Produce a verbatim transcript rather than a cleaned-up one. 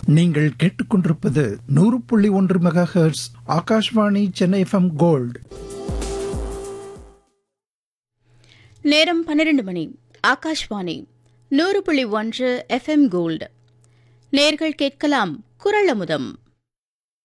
நீங்கள் கேட்டுக்கொண்டிருப்பது நூறு புள்ளி ஒன்று mega hertz Akashvani Chennai FM gold. நேரம் பன்னிரண்டு மணி. ஆகாஷ்வாணி நூறு புள்ளி ஒன்று எஃப்எம் கோல்டு. நேர்கள் கேட்கலாம் குரல் அமுதம்.